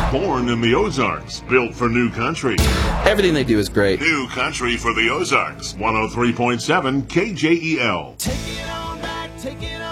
Born in the Ozarks, built for New Country. Everything they do is great. New Country for the Ozarks, 103.7 KJEL. Take it all back, take it